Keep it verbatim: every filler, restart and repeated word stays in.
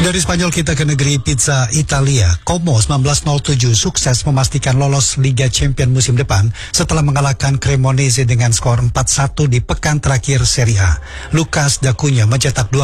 Dari Spanyol kita ke negeri pizza Italia. Como seribu sembilan ratus tujuh sukses memastikan lolos Liga Champions musim depan setelah mengalahkan Cremonese dengan skor empat satu di pekan terakhir Serie A. Lucas Dacunya mencetak dua